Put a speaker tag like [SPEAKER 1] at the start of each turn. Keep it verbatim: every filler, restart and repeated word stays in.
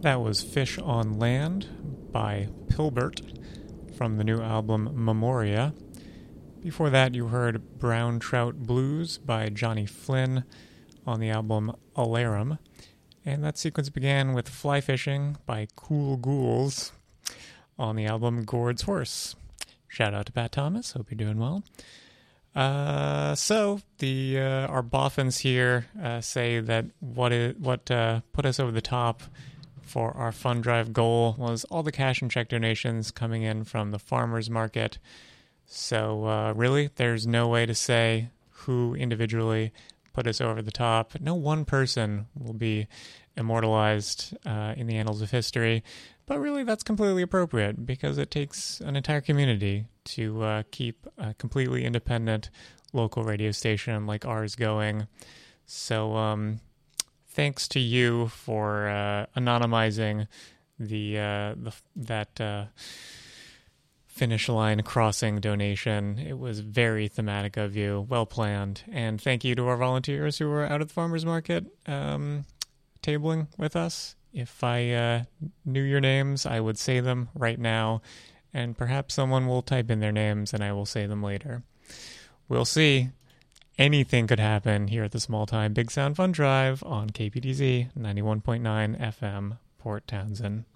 [SPEAKER 1] That was Fish on Land by Pilbert from the new album Memoria. Before that, you heard Brown Trout Blues by Johnny Flynn on the album Alarum. And that sequence began with Fly Fishing by Cool Ghouls on the album Gord's Horse. Shout out to Pat Thomas. Hope you're doing well. Uh, so the uh, our boffins here uh, say that what is, what uh, put us over the top for our fund drive goal was all the cash and check donations coming in from the farmers market. So uh, really, there's no way to say who individually put us over the top. No one person will be immortalized uh, in the annals of history. But really, that's completely appropriate because it takes an entire community to uh, keep a completely independent local radio station like ours going. So um, thanks to you for uh, anonymizing the, uh, the that uh, finish line crossing donation. It was very thematic of you, well planned. And thank you to our volunteers who were out at the farmers market um, tabling with us. If I uh, knew your names, I would say them right now, and perhaps someone will type in their names and I will say them later. We'll see. Anything could happen here at the Small Time Big Sound Fun Drive on K P D Z ninety-one point nine F M, Port Townsend.